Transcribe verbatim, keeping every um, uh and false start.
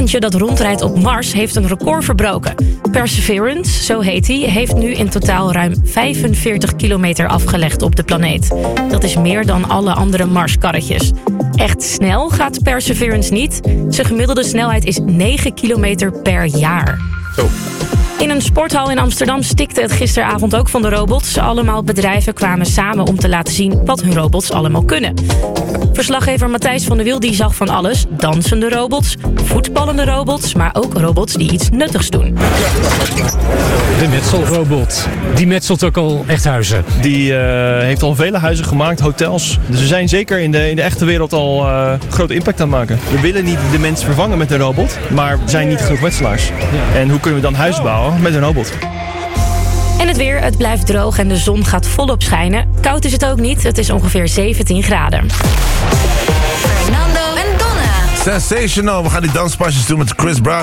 wezentje dat rondrijdt op Mars heeft een record verbroken. Perseverance, zo heet hij, heeft nu in totaal ruim vijfenveertig kilometer afgelegd op de planeet. Dat is meer dan alle andere Marskarretjes. Echt snel gaat Perseverance niet. Zijn gemiddelde snelheid is negen kilometer per jaar. Zo. In een sporthal in Amsterdam stikte het gisteravond ook van de robots. Allemaal bedrijven kwamen samen om te laten zien wat hun robots allemaal kunnen. Verslaggever Matthijs van der Wiel die zag van alles. Dansende robots, voetballende robots, maar ook robots die iets nuttigs doen. De metselrobot. Die metselt ook al echt huizen. Die uh, heeft al vele huizen gemaakt, hotels. Dus we zijn zeker in de, in de echte wereld al uh, grote impact aan het maken. We willen niet de mens vervangen met een robot, maar er zijn niet genoeg metselaars. Ja. En hoe kunnen we dan huizen bouwen met een robot? En het weer, het blijft droog en de zon gaat volop schijnen. Koud is het ook niet, het is ongeveer zeventien graden. Fernando en Donna. Sensational, we gaan die danspasjes doen met Chris Brown.